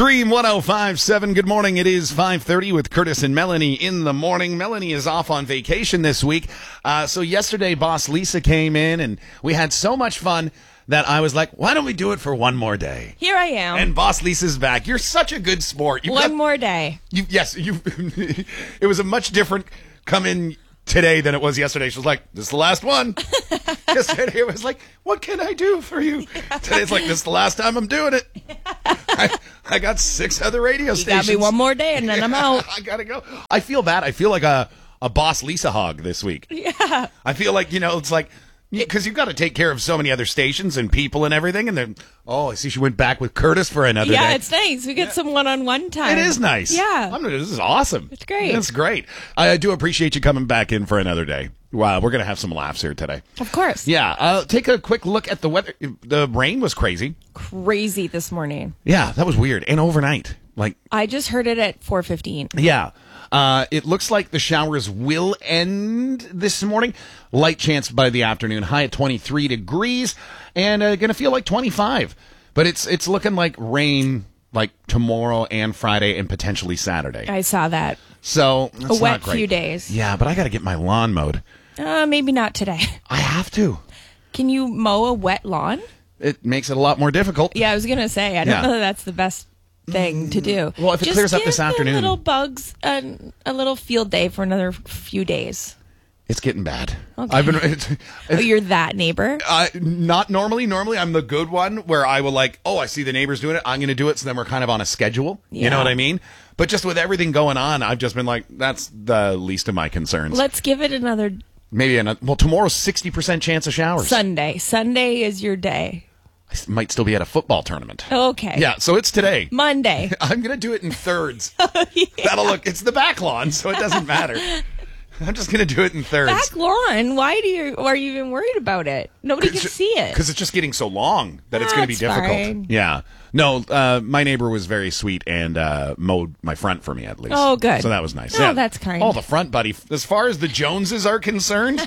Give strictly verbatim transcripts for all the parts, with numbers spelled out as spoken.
Dream one oh five point seven. Good morning. It is five thirty with Curtis and Melanie in the morning. Melanie is off on vacation this week. Uh, so yesterday, boss Lisa came in, and we had so much fun that I was like, why don't we do it for one more day? Here I am. And boss Lisa's back. You're such a good sport. You one got, more day. You, yes, you. It was a much different come in today than it was yesterday. She was like, this is the last one. Yesterday it was like, what can I do for you? Yeah. Today it's like, this is the last time I'm doing it. Yeah. I, I got six other radio you stations. You got me one more day and then I'm out. I gotta go. I feel bad. I feel like a, a boss Lisa hog this week. Yeah. I feel like, you know, it's like, because you've got to take care of so many other stations and people and everything. And then, oh, I see she went back with Curtis for another yeah, day. Yeah, it's nice. We get yeah. some one-on-one time. It is nice. Yeah. I'm, this is awesome. It's great. It's great. I do appreciate you coming back in for another day. Wow, we're going to have some laughs here today. Of course. Yeah. Uh, take a quick look at the weather. The rain was crazy. Crazy this morning. Yeah, that was weird. And overnight. Like I just heard it at four fifteen. Yeah. Uh, it looks like the showers will end this morning. Light chance by the afternoon. High at twenty-three degrees, and uh, going to feel like twenty-five. But it's it's looking like rain like tomorrow and Friday and potentially Saturday. I saw that. So that's a wet not great. few days. Yeah, but I got to get my lawn mowed. Uh, maybe not today. I have to. Can you mow a wet lawn? It makes it a lot more difficult. Yeah, I was going to say. I don't yeah. know that that's the best thing to do. Well, if it Just clears up this give afternoon, the little bugs a, a little field day for another few days. It's getting bad. Okay. I've been. It's, it's, oh, you're that neighbor? Uh, not normally. Normally, I'm the good one where I will like, oh, I see the neighbors doing it. I'm going to do it. So then we're kind of on a schedule. Yeah. You know what I mean? But just with everything going on, I've just been like, that's the least of my concerns. Let's give it another. Maybe another. Well, tomorrow's sixty percent chance of showers. Sunday. Sunday is your day. I might still be at a football tournament. Okay. Yeah, so it's today. Monday. I'm going to do it in thirds. Oh, yeah. That'll look, it's the back lawn, so it doesn't matter. I'm just going to do it in thirds. Back lawn? Why do you, are you even worried about it? Nobody can see it. Because it's just getting so long that it's going to be That's difficult. fine. Yeah. No, uh, my neighbor was very sweet and uh, mowed my front for me at least. Oh, good. So that was nice. Oh, yeah. that's kind. Oh, the front, buddy. As far as the Joneses are concerned,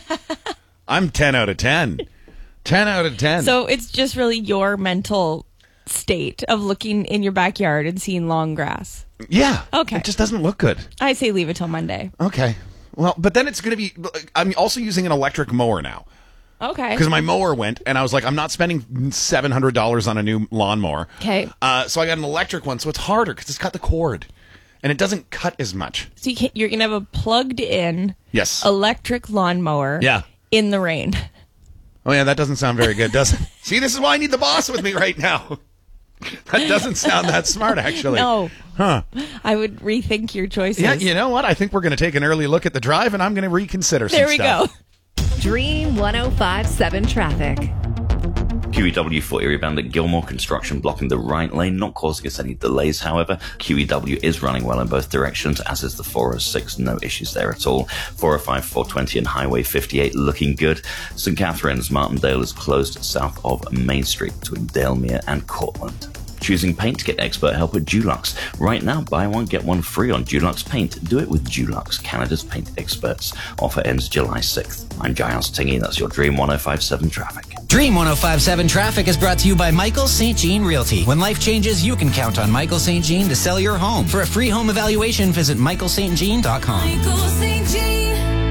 I'm ten out of ten. ten out of ten. So it's just really your mental state of looking in your backyard and seeing long grass. Yeah. Okay. It just doesn't look good. I say leave it till Monday. Okay. Well, but then it's going to be, I'm also using an electric mower now. Okay. Because my mower went, and I was like, I'm not spending seven hundred dollars on a new lawnmower. Okay. Uh, so I got an electric one, so it's harder because it's got the cord. And it doesn't cut as much. So you you're going to have a plugged-in yes. electric lawnmower yeah. in the rain. Oh, yeah, that doesn't sound very good, does it? See, this is why I need the boss with me right now. That doesn't sound that smart, actually. No. Huh. I would rethink your choices. Yeah, you know what? I think we're going to take an early look at the drive, and I'm going to reconsider some There we stuff. go. Dream one oh five point seven traffic. Q E W for Erie bound at Gilmore, construction blocking the right lane, not causing us any delays, however. Q E W is running well in both directions, as is the four oh six, no issues there at all. four oh five, four twenty and Highway fifty-eight looking good. Saint Catharines, Martindale is closed south of Main Street between Dalemere and Cortland. Choosing paint? Get expert help at Dulux. Right now, buy one, get one free on Dulux Paint. Do it with Dulux, Canada's paint experts. Offer ends July sixth. I'm Giles Tingy, that's your Dream one oh five point seven traffic. Dream one oh five point seven traffic is brought to you by Michael Saint Jean Realty. When life changes, you can count on Michael Saint Jean to sell your home. For a free home evaluation, visit michael st jean dot com. Michael Saint Jean.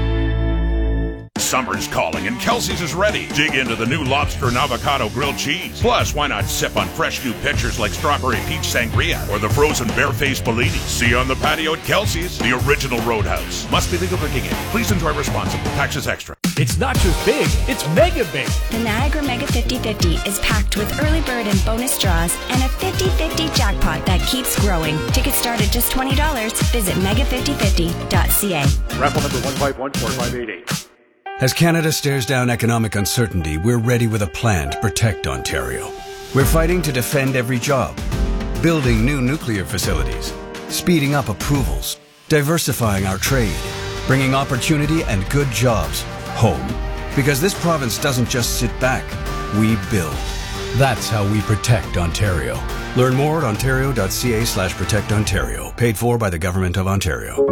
Summer's calling and Kelsey's is ready. Dig into the new lobster and avocado grilled cheese. Plus, why not sip on fresh new pitchers like strawberry peach sangria or the frozen barefaced Bellini? See you on the patio at Kelsey's, the original Roadhouse. Must be legal drinking age. Please enjoy responsibly. Taxes extra. It's not just big, it's mega big. The Niagara Mega fifty fifty is packed with early bird and bonus draws and a fifty fifty jackpot that keeps growing. Tickets start at just twenty dollars. Visit mega fifty fifty dot c a. Raffle number one five one four five eight eight. As Canada stares down economic uncertainty, we're ready with a plan to protect Ontario. We're fighting to defend every job, building new nuclear facilities, speeding up approvals, diversifying our trade, bringing opportunity and good jobs home. Because this province doesn't just sit back, we build. That's how we protect Ontario. Learn more at ontario.ca slash protect Ontario. Paid for by the Government of Ontario.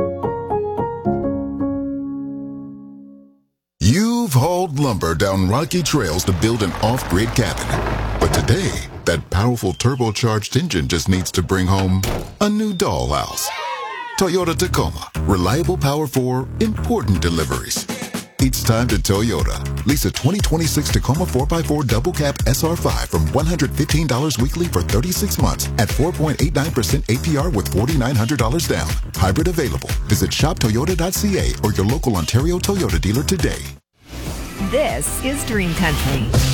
You've hauled lumber down rocky trails to build an off-grid cabin. But today, That powerful turbocharged engine just needs to bring home a new dollhouse. Toyota Tacoma. Reliable power for important deliveries. It's time to Toyota. Lease a twenty twenty-six Tacoma four by four Double Cab S R five from one hundred fifteen dollars weekly for thirty-six months at four point eight nine percent A P R with four thousand nine hundred dollars down. Hybrid available. Visit shop toyota dot c a or your local Ontario Toyota dealer today. This is Dream Country.